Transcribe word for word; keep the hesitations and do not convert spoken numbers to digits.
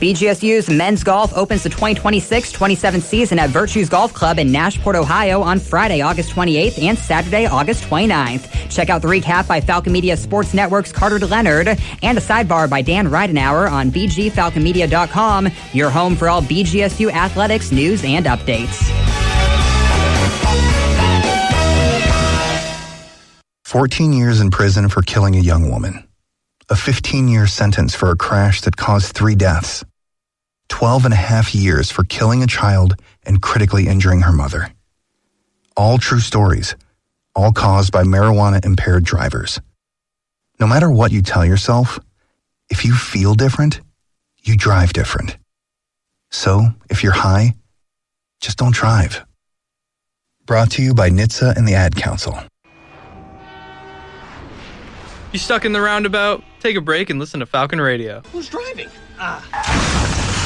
B G S U's men's golf opens the twenty twenty-six twenty-seven season at Virtues Golf Club in Nashport, Ohio on Friday, August twenty-eighth and Saturday, August twenty-ninth. Check out the recap by Falcon Media Sports Network's Carter Leonard and a sidebar by Dan Ridenauer on b g falcon media dot com, your home for all B G S U athletics news and updates. fourteen years in prison for killing a young woman. A fifteen-year sentence for a crash that caused three deaths. twelve and a half years for killing a child and critically injuring her mother. All true stories, all caused by marijuana-impaired drivers. No matter what you tell yourself, if you feel different, you drive different. So, if you're high, just don't drive. Brought to you by N H T S A and the Ad Council. You stuck in the roundabout? Take a break and listen to Falcon Radio. Who's driving? Ah.